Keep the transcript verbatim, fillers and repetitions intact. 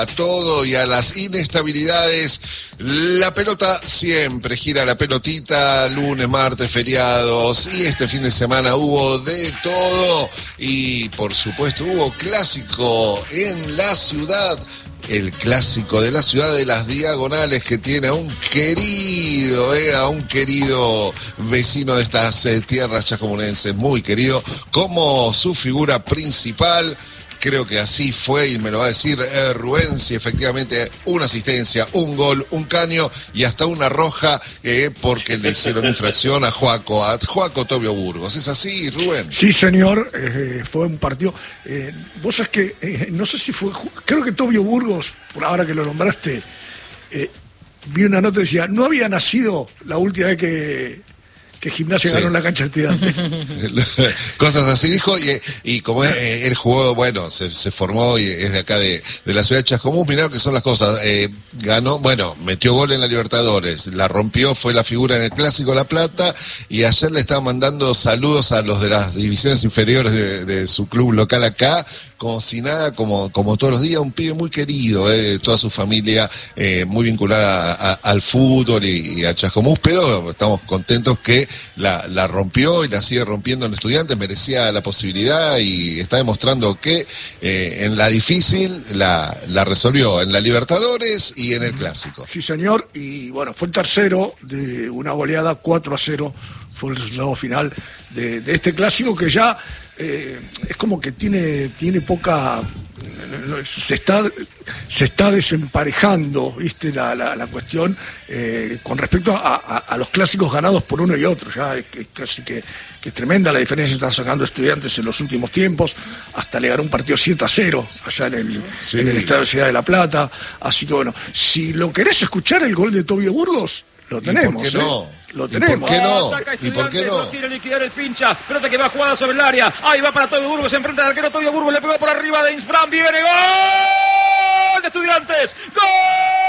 a todo y a las inestabilidades. La pelota siempre gira, la pelotita, lunes, martes, feriados, y este fin de semana hubo de todo, y por supuesto hubo clásico en la ciudad. El clásico de la ciudad de las Diagonales, que tiene a un querido, eh, a un querido vecino de estas eh, tierras chascomunenses, muy querido, como su figura principal. Creo que así fue, y me lo va a decir eh, Rubén, si efectivamente una asistencia, un gol, un caño y hasta una roja, eh, porque le hicieron infracción a Joaco, a Joaco Tobio Burgos. ¿Es así, Rubén? Sí, señor, eh, fue un partido. Eh, vos sabés que, eh, no sé si fue, creo que Tobio Burgos, por ahora que lo nombraste, eh, vi una nota que decía, no había nacido la última vez que... que Gimnasia sí. ganó en la cancha de Estudiantes. Cosas así dijo, y, y como él, él jugó, bueno, se, se formó y es de acá de, de la ciudad de Chascomús. Mirá que son las cosas. Eh, ganó, bueno, metió gol en la Libertadores, la rompió, fue la figura en el Clásico La Plata, y ayer le estaba mandando saludos a los de las divisiones inferiores de, de su club local acá, como si nada, como, como todos los días, un pibe muy querido, eh, toda su familia eh, muy vinculada a, a, al fútbol y, y a Chascomús, pero estamos contentos que la, la rompió y la sigue rompiendo en Estudiantes, merecía la posibilidad y está demostrando que eh, en la difícil la, la resolvió, en la Libertadores y en el Clásico. Sí, señor, y bueno, fue el tercero de una goleada, cuatro a cero fue el resultado final de, de este Clásico, que ya eh, es como que tiene, tiene poca... se está se está desemparejando, viste, la, la, la cuestión eh, con respecto a, a, a los clásicos ganados por uno y otro. Ya es, es casi que, que es tremenda la diferencia que están sacando Estudiantes en los últimos tiempos. Hasta le ganó un partido siete a cero allá en el, sí. en el Estadio Ciudad de La Plata. Así que bueno, si lo querés escuchar, el gol de Tobio Burgos, lo tenemos. ¿Y por qué no? ¿eh? Lo tenemos. ¿Y por qué no? ¿Y por qué no? No quiere liquidar el pincha. Pelota que va jugada sobre el área. Ahí va para Tobio Burgos. Se enfrenta al arquero Tobio Burgos. Le pegó por arriba de Insfran. Viene gol de Estudiantes. ¡Gol!